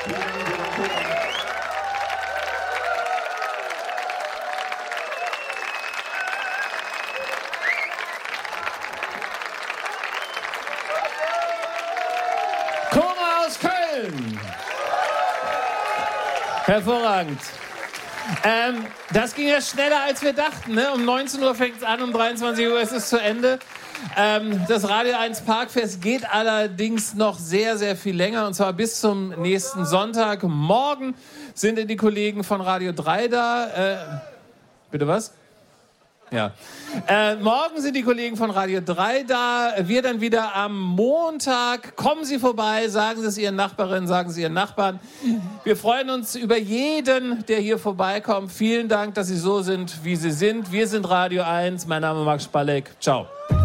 Cora aus Köln. Hervorragend. Das ging ja schneller, als wir dachten. Ne? Um 19 Uhr fängt es an, um 23 Uhr ist es zu Ende. Das Radio 1 Parkfest geht allerdings noch sehr, sehr viel länger. Und zwar bis zum nächsten Sonntag. Morgen sind die Kollegen von Radio 3 da. Bitte was? Ja. Morgen sind die Kollegen von Radio 3 da. Wir dann wieder am Montag. Kommen Sie vorbei, sagen Sie es Ihren Nachbarinnen, sagen Sie Ihren Nachbarn. Wir freuen uns über jeden, der hier vorbeikommt. Vielen Dank, dass Sie so sind, wie Sie sind. Wir sind Radio 1. Mein Name ist Max Spalleck. Ciao.